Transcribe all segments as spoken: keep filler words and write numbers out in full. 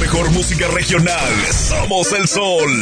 mejor música regional. Somos el Sol.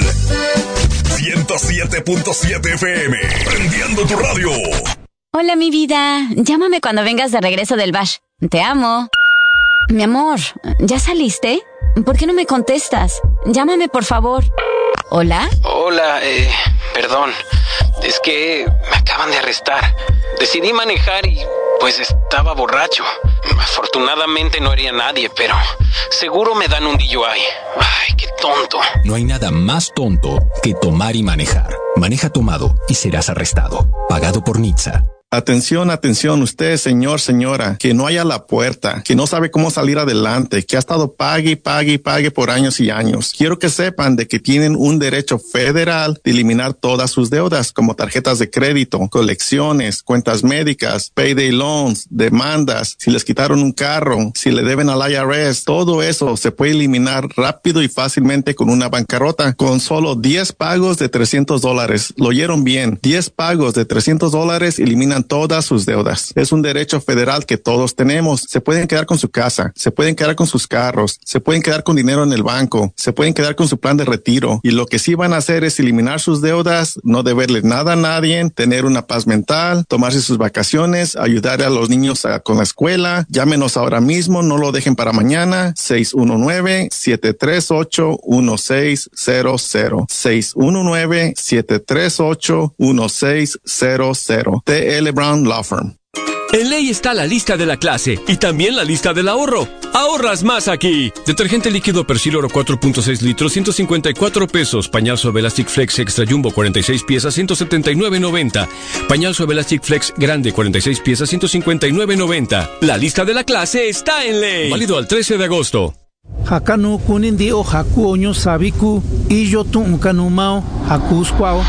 ciento siete punto siete F M. Prendiendo tu radio. Hola, mi vida. Llámame cuando vengas de regreso del bash. Te amo. Mi amor, ¿ya saliste? ¿Por qué no me contestas? Llámame, por favor. ¿Hola? Hola, eh, perdón. Es que me acaban de arrestar. Decidí manejar y pues estaba borracho. Afortunadamente no hería a nadie, pero seguro me dan un D U I. Ay, qué tonto. No hay nada más tonto que tomar y manejar. Maneja tomado y serás arrestado. Pagado por N H T S A. Atención, atención, usted, señor, señora, que no haya la puerta, que no sabe cómo salir adelante, que ha estado pague y pague y pague por años y años. Quiero que sepan de que tienen un derecho federal de eliminar todas sus deudas, como tarjetas de crédito, colecciones, cuentas médicas, payday loans, demandas, si les quitaron un carro, si le deben al I R S, todo eso se puede eliminar rápido y fácilmente con una bancarrota, con solo diez pagos de trescientos dólares. Lo oyeron bien, diez pagos de trescientos dólares eliminan todas sus deudas. Es un derecho federal que todos tenemos. Se pueden quedar con su casa, se pueden quedar con sus carros, se pueden quedar con dinero en el banco, se pueden quedar con su plan de retiro. Y lo que sí van a hacer es eliminar sus deudas, no deberle nada a nadie, tener una paz mental, tomarse sus vacaciones, ayudar a los niños a, con la escuela. Llámenos ahora mismo, no lo dejen para mañana. seis uno nueve, siete tres ocho, uno seis cero cero. seis uno nueve, siete tres ocho, uno seis cero cero. T L Brown Law Firm. En Ley está la lista de la clase y también la lista del ahorro. ¡Ahorras más aquí! Detergente líquido Persil Oro cuatro punto seis litros, ciento cincuenta y cuatro pesos. Pañal Suave Elastic Flex Extra Jumbo cuarenta y seis piezas, ciento setenta y nueve noventa. Pañal Suave Elastic Flex Grande cuarenta y seis piezas, ciento cincuenta y nueve noventa. La lista de la clase está en Ley. Válido al trece de agosto. Hakanu kunindi o haku oño sabiku y yo tu unkanumao hakuskwao.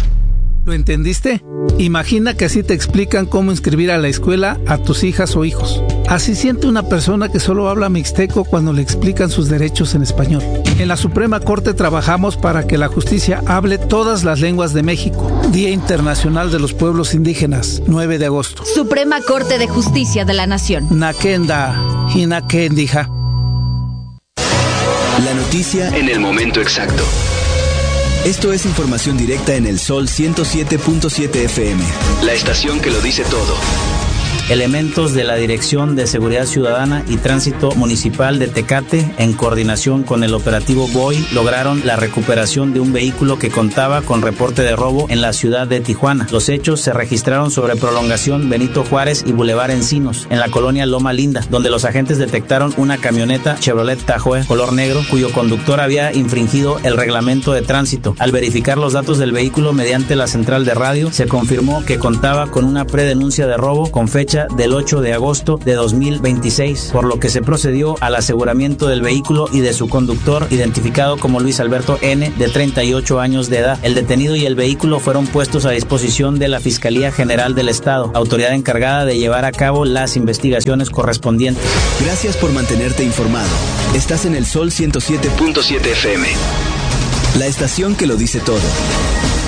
¿Lo entendiste? Imagina que así te explican cómo inscribir a la escuela a tus hijas o hijos. Así siente una persona que solo habla mixteco cuando le explican sus derechos en español. En la Suprema Corte trabajamos para que la justicia hable todas las lenguas de México. Día Internacional de los Pueblos Indígenas, nueve de agosto. Suprema Corte de Justicia de la Nación. Nakenda, Hinakendija. La noticia en el momento exacto. Esto es información directa en el Sol ciento siete punto siete F M, la estación que lo dice todo. Elementos de la Dirección de Seguridad Ciudadana y Tránsito Municipal de Tecate, en coordinación con el operativo B O Y, lograron la recuperación de un vehículo que contaba con reporte de robo en la ciudad de Tijuana. Los hechos se registraron sobre Prolongación Benito Juárez y Boulevard Encinos, en la colonia Loma Linda, donde los agentes detectaron una camioneta Chevrolet Tahoe color negro, cuyo conductor había infringido el reglamento de tránsito. Al verificar los datos del vehículo mediante la central de radio, se confirmó que contaba con una predenuncia de robo con fecha del ocho de agosto de dos mil veintiséis, por lo que se procedió al aseguramiento del vehículo y de su conductor, identificado como Luis Alberto N., de treinta y ocho años de edad. El detenido y el vehículo fueron puestos a disposición de la Fiscalía General del Estado, autoridad encargada de llevar a cabo las investigaciones correspondientes. Gracias por mantenerte informado. Estás en el Sol ciento siete punto siete F M, la estación que lo dice todo.